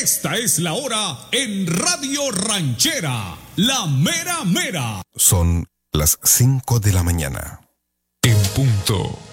Esta es la hora en Radio Ranchera, la mera mera. Son las 5 de la mañana. En punto.